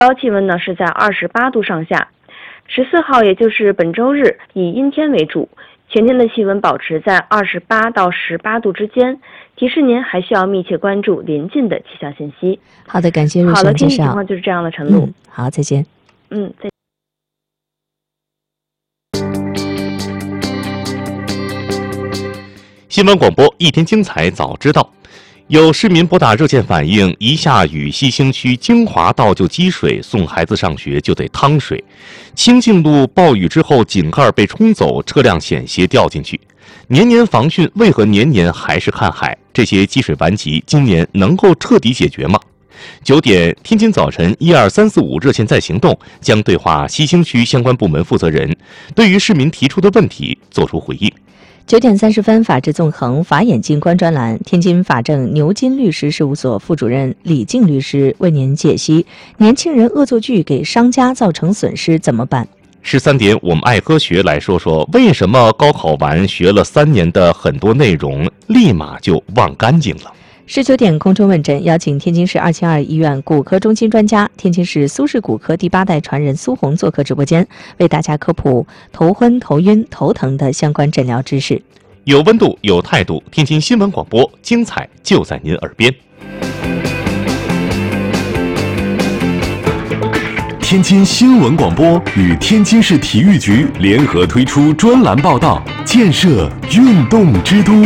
高气温呢是在28度上下。14号也就是本周日以阴天为主，全天的气温保持在28到18度之间，提示您还需要密切关注临近的气象信息。 好的，感谢瑞好的， 生介绍。 天气情况就是这样的，陈露。 好，再见。 再见。 新闻广播一天精彩早知道。有市民拨打热线反映，一下雨西兴区京华道就积水，送孩子上学就得趟水。清静路暴雨之后井盖被冲走，车辆险些掉进去。年年防汛，为何年年还是看海？这些积水顽疾，今年能够彻底解决吗？9点，天津早晨12345热线在行动将对话西兴区相关部门负责人，对于市民提出的问题作出回应。 9点30分，法治纵横法眼金观专栏，天津法政牛津律师事务所副主任李静律师为您解析：年轻人恶作剧给商家造成损失怎么办 ？13点，我们爱科学来说说为什么高考完学了3年的很多内容立马就忘干净了。 19点，空中问诊，邀请天津市272医院骨科中心专家、天津市苏氏骨科第8代传人苏红做客直播间，为大家科普头昏、头晕、头疼的相关诊疗知识。 有温度，有态度，天津新闻广播，精彩就在您耳边。 天津新闻广播与天津市体育局联合推出专栏报道，建设运动之都。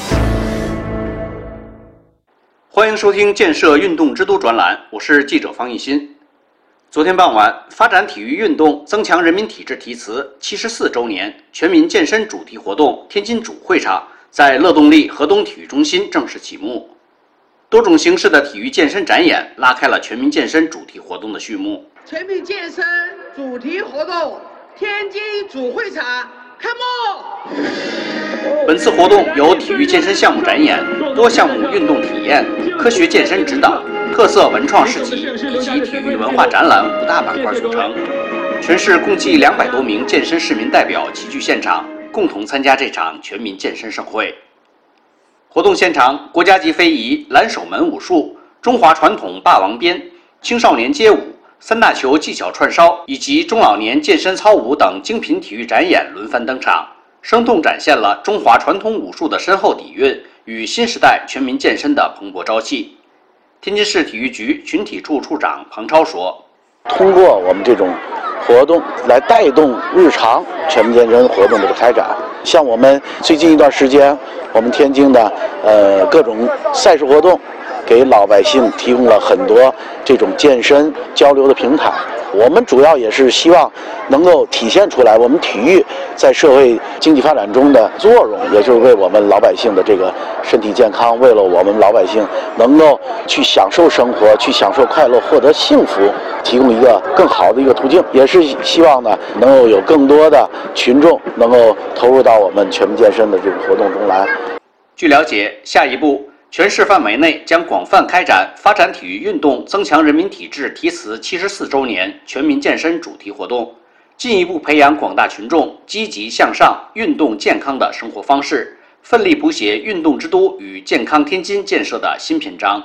欢迎收听建设运动之都专栏，我是记者方艺新。昨天傍晚，发展体育运动，增强人民体质题词74周年全民健身主题活动天津主会场在乐动力河东体育中心正式启幕。多种形式的体育健身展演拉开了全民健身主题活动的序幕。 全民健身主题活动天津主会场开幕。 本次活动由体育健身项目展演、多项目运动体验、科学健身指导、特色文创市集以及体育文化展览5大板块组成。全市共计200多名健身市民代表齐聚现场，共同参加这场全民健身盛会。活动现场，国家级非遗、蓝手门武术、中华传统霸王鞭、青少年街舞、3大球技巧串烧以及中老年健身操舞等精品体育展演轮番登场，生动展现了中华传统武术的深厚底蕴与新时代全民健身的蓬勃朝气。天津市体育局群体处处长彭超说：“ 通过我们这种活动来带动日常全民健身活动的开展。像我们最近一段时间，我们天津的各种赛事活动，给老百姓提供了很多这种健身交流的平台。我们主要也是希望能够体现出来我们体育在社会经济发展中的作用，也就是为我们老百姓的这个身体健康，为了我们老百姓能够去享受生活，去享受快乐，获得幸福，提供一个更好的一个途径。也是希望呢，能够有更多的群众能够投入到我们全民健身的这个活动中来。” 据了解，下一步全市范围内将广泛开展发展体育运动，增强人民体质题词74周年全民健身主题活动，进一步培养广大群众积极向上、运动健康的生活方式，奋力谱写运动之都与健康天津建设的新篇章。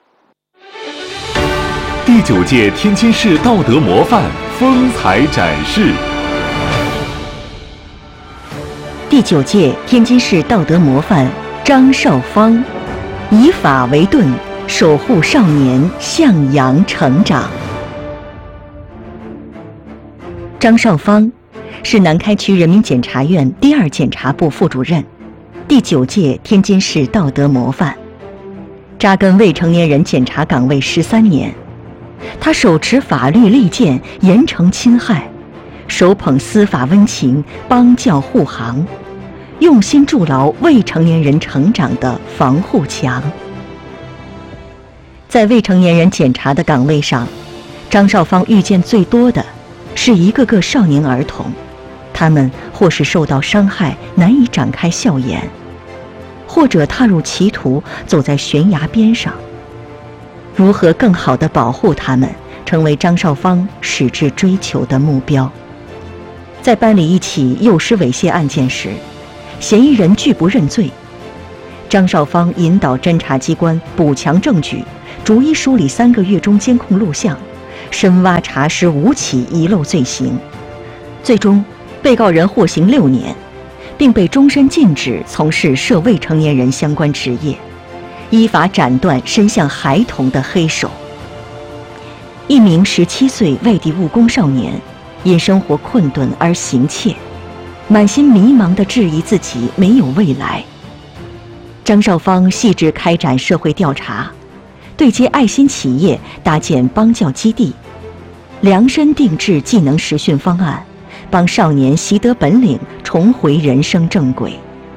第9届天津市道德模范风采展示。 第9届天津市道德模范张少芳，以法为盾，守护少年向阳成长。张少芳是南开区人民检察院第2检察部副主任，第9届天津市道德模范，扎根未成年人检察岗位13年。他手持法律利剑，严惩侵害，手捧司法温情，帮教护航，用心筑牢未成年人成长的防护墙。在未成年人检察的岗位上，张少芳遇见最多的是一个个少年儿童，他们或是受到伤害，难以展开笑颜，或者踏入歧途，走在悬崖边上。如何更好地保护他们，成为张少芳矢志追求的目标。在办理一起诱师猥亵案件时，嫌疑人拒不认罪，张少芳引导侦查机关补强证据，逐一梳理3个月中监控录像， 深挖查实5起遗漏罪行，最终被告人获刑6年，并被终身禁止从事涉未成年人相关职业，依法斩断伸向孩童的黑手。一名17岁外地务工少年，因生活困顿而行窃，满心迷茫地质疑自己没有未来。张少芳细致开展社会调查，对接爱心企业，搭建帮教基地，量身定制技能实训方案，帮少年习得本领，重回人生正轨。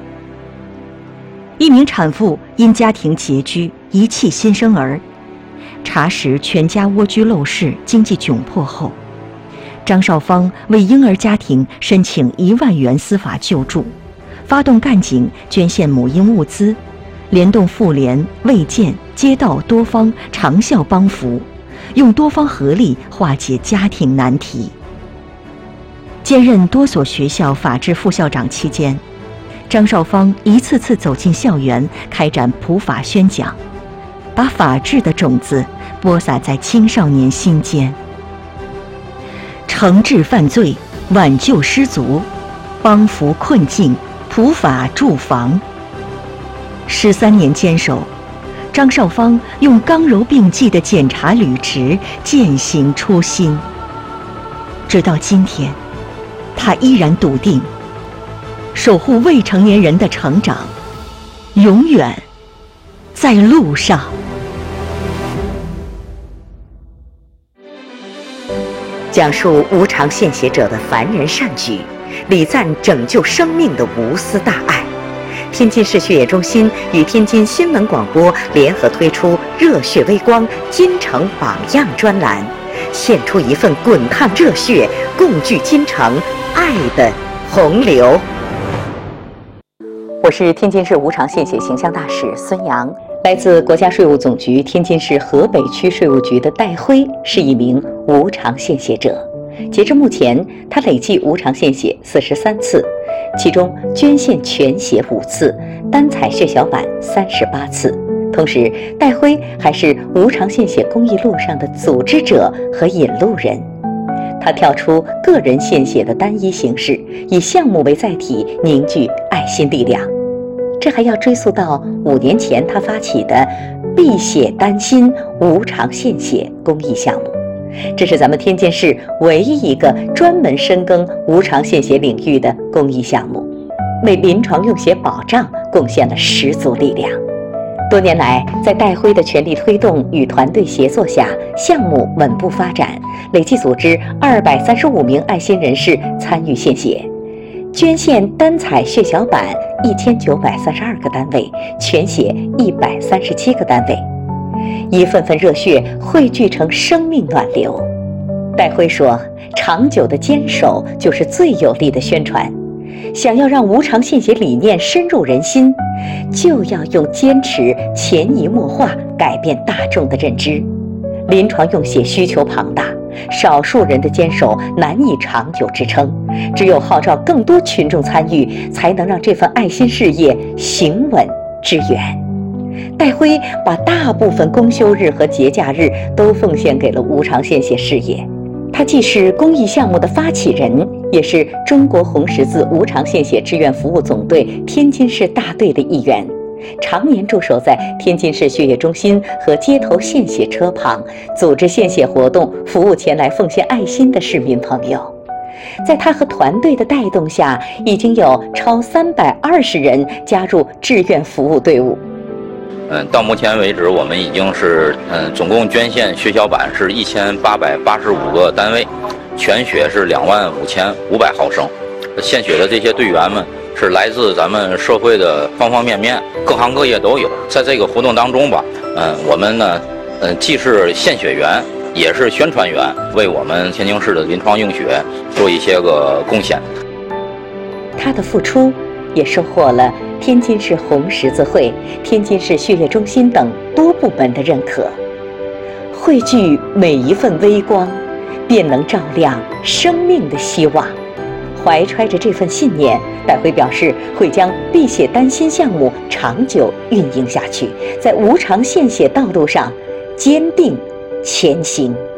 一名产妇因家庭拮据，遗弃新生儿，查实全家蜗居陋室，经济窘迫后，张少芳为婴儿家庭申请1万元司法救助，发动干警捐献母婴物资，联动妇联、卫健、街道多方长效帮扶，用多方合力化解家庭难题。兼任多所学校法制副校长期间，张少芳一次次走进校园，开展普法宣讲，把法治的种子播撒在青少年心间。惩治犯罪，挽救失足，帮扶困境，普法住房。13年坚守，张少芳用刚柔并济的检察履职践行初心。直到今天，他依然笃定，守护未成年人的成长，永远在路上。 讲述无偿献血者的凡人善举，礼赞拯救生命的无私大爱。天津市血液中心与天津新闻广播联合推出热血微光金城榜样专栏，献出一份滚烫热血，共聚金城爱的洪流。我是天津市无偿献血形象大使孙杨。来自国家税务总局天津市河北区税务局的戴辉是一名无偿献血者，截至目前，他累计无偿献血43次，其中捐献全血5次，单采血小板38次。同时，戴辉还是无偿献血公益路上的组织者和引路人。他跳出个人献血的单一形式，以项目为载体，凝聚爱心力量。这还要追溯到5年前他发起的碧血丹心无偿献血公益项目，这是咱们天津市唯一一个专门深耕无偿献血领域的公益项目，为临床用血保障贡献了十足力量。多年来，在戴辉的全力推动与团队协作下，项目稳步发展，累计组织235名爱心人士参与献血，捐献单采血小板1932个单位，全血137个单位，一份份热血汇聚成生命暖流。戴辉说，长久的坚守就是最有力的宣传。想要让无偿献血理念深入人心，就要用坚持潜移默化改变大众的认知。临床用血需求庞大，少数人的坚守难以长久支撑，只有号召更多群众参与，才能让这份爱心事业行稳致远。戴辉把大部分公休日和节假日都奉献给了无偿献血事业。他既是公益项目的发起人，也是中国红十字无偿献血志愿服务总队天津市大队的一员，常年驻守在天津市血液中心和街头献血车旁，组织献血活动，服务前来奉献爱心的市民朋友。在他和团队的带动下，已经有超320人加入志愿服务队伍。 到目前为止，我们已经是总共捐献血小板是1885个单位，全血是25500毫升。献血的这些队员们是来自咱们社会的方方面面，各行各业都有。在这个活动当中吧，我们呢，既是献血员，也是宣传员，为我们天津市的临床用血做一些个贡献。 他的付出也收获了天津市红十字会、天津市血液中心等多部门的认可。汇聚每一份微光，便能照亮生命的希望。怀揣着这份信念，戴辉表示会将碧血丹心项目长久运营下去，在无偿献血道路上坚定前行。